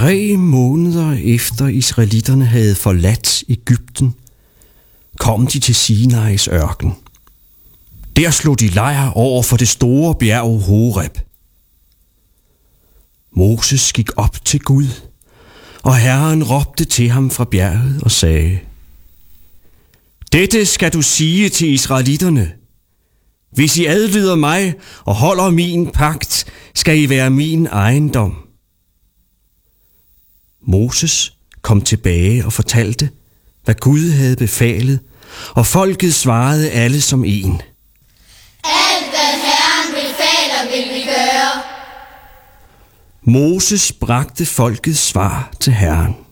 3 måneder efter israelitterne havde forladt Egypten, kom de til Sinais ørken. Der slog de lejr over for det store bjerg Horeb. Moses gik op til Gud, og Herren råbte til ham fra bjerget og sagde: Dette skal du sige til israelitterne. Hvis I adlyder mig og holder min pagt, skal I være min ejendom. Moses kom tilbage og fortalte, hvad Gud havde befalet, og folket svarede alle som en: Alt hvad Herren befaler, vil vi gøre. Moses bragte folkets svar til Herren.